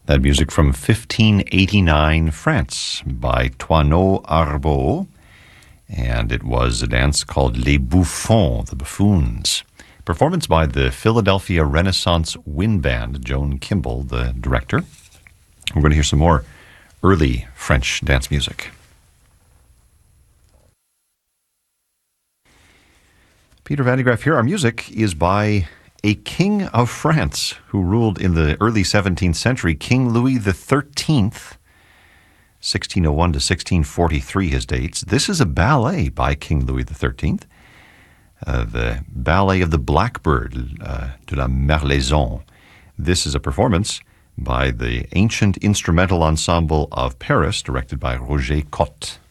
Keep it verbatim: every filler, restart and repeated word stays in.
That music from fifteen eighty-nine France by Toineau Arbeau, and it was a dance called Les Bouffons, the Buffoons. Performance by the Philadelphia Renaissance Wind Band, Joan Kimball, the director. We're going to hear some more early French dance music. Peter Van de Graaff here. Our music is by a king of France who ruled in the early seventeenth century, King Louis the thirteenth, sixteen oh one to sixteen forty-three, his dates. This is a ballet by King Louis the thirteenth, uh, the Ballet of the Blackbird, uh, de la Merlaison. This is a performance by the Ancient Instrumental Ensemble of Paris, directed by Roger Cotte.